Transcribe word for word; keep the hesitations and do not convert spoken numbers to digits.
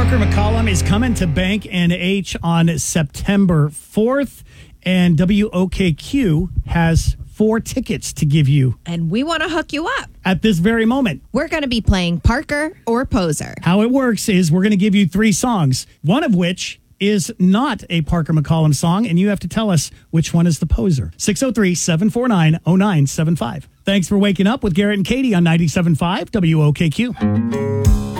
Parker McCollum is coming to Bank N H on September fourth, and W O K Q has four tickets to give you. And we want to hook you up. At this very moment. We're going to be playing Parker or Poser. How it works is we're going to give you three songs, one of which is not a Parker McCollum song, and you have to tell us which one is the poser. six oh three, seven four nine, oh nine seven five. Thanks for waking up with Garrett and Katie on ninety-seven point five W O K Q.